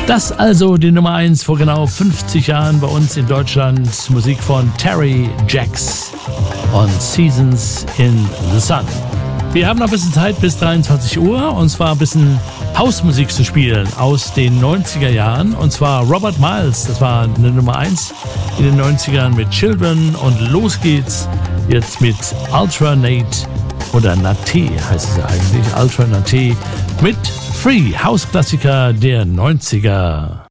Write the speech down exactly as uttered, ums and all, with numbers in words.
Das also die Nummer eins vor genau fünfzig Jahren bei uns in Deutschland. Musik von Terry Jacks und Seasons in the Sun. Wir haben noch ein bisschen Zeit bis dreiundzwanzig Uhr und zwar ein bisschen Hausmusik zu spielen aus den neunziger Jahren. Und zwar Robert Miles, das war eine Nummer eins in den neunzigern mit Children. Und los geht's jetzt mit Alternate oder Nate heißt es eigentlich, Alternate mit Free, Hausklassiker der neunziger.